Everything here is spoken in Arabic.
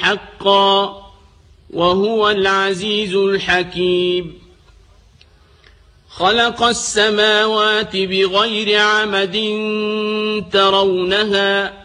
حقا وهو العزيز الحكيم. خلق السماوات بغير عمد ترونها